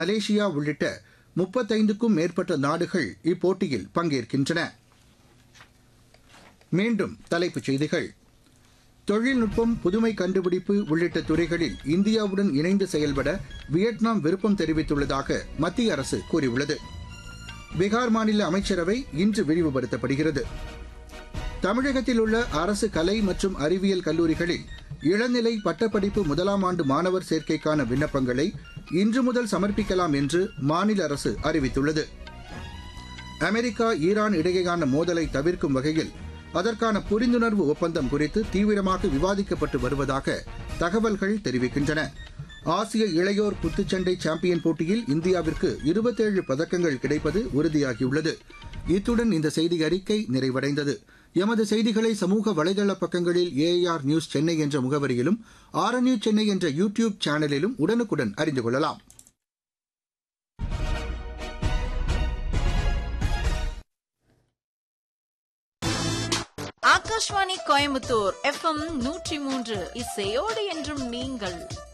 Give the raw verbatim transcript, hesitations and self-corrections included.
Malaysia உள்ளிட்ட முப்பத்தைந்துக்கும் மேற்பட்ட நாடுகள் இப்போட்டியில் பங்கேற்கின்றன. மீண்டும் தலைப்புச் செய்திகள். தொழில்நுட்பம், புதுமை கண்டுபிடிப்பு உள்ளிட்ட துறைகளில் இந்தியாவுடன் இணைந்து செயல்பட வியட்நாம் விருப்பம் தெரிவித்துள்ளதாக மத்திய அரசு கூறியுள்ளது. பீகார் மாநில அமைச்சரவை இன்று விரிவுபடுத்தப்படுகிறது. தமிழகத்தில் உள்ள அரசு கலை மற்றும் அறிவியல் கல்லூரிகளில் இளநிலை பட்டப்படிப்பு முதலாம் ஆண்டு மாணவர் சேர்க்கைக்கான விண்ணப்பங்களை இன்று முதல் சமர்ப்பிக்கலாம் என்று மாநில அரசு அறிவித்துள்ளது. அமெரிக்கா ஈரான் இடையேயான மோதலை தவிர்க்கும் வகையில் அதற்கான புரிந்துணர்வு ஒப்பந்தம் குறித்து தீவிரமாக விவாதிக்கப்பட்டு வருவதாக தகவல்கள் தெரிவிக்கின்றன. ஆசிய இளையோர் குத்துச்சண்டை சாம்பியன் போட்டியில் இந்தியாவிற்கு இருபத்தேழு பதக்கங்கள் கிடைப்பது உறுதியாகியுள்ளது. இத்துடன் இந்த செய்தி அறிக்கை நிறைவடைந்தது. எமது செய்திகளை சமூக வலைதள பக்கங்களில் ஏஐஆர் நியூஸ் சென்னை என்ற முகவரியிலும் ஆர்என்யூ சென்னை என்ற யூ டியூப் சேனலிலும் உடனுக்குடன் அறிந்து கொள்ளலாம். ஆகாஷ்வாணி கோயம்புத்தூர் எஃப்எம் நூற்றி மூன்று இசையோடு என்றும் நீங்கள்